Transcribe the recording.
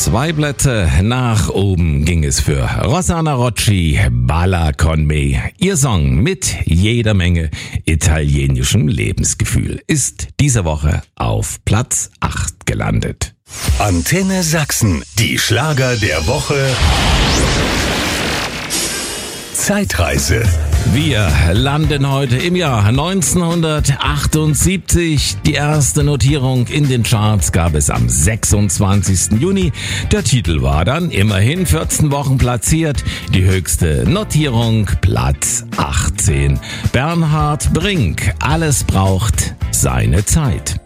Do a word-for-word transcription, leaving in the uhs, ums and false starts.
Zwei Plätze nach oben ging es für Rossana Rocci, Balla con me. Ihr Song mit jeder Menge italienischem Lebensgefühl ist diese Woche auf Platz acht gelandet. Antenne Sachsen, die Schlager der Woche. Zeitreise. Wir landen heute im Jahr neunzehnhundertachtundsiebzig. Die erste Notierung in den Charts gab es am sechsundzwanzigsten Juni. Der Titel war dann immerhin vierzehn Wochen platziert. Die höchste Notierung Platz achtzehn. Bernhard Brink, alles braucht seine Zeit.